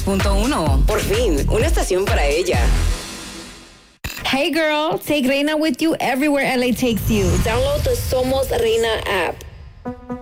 92.1. Por fin, una estación para ella. Hey girl, take Reina with you everywhere LA takes you. Download the Somos Reina app.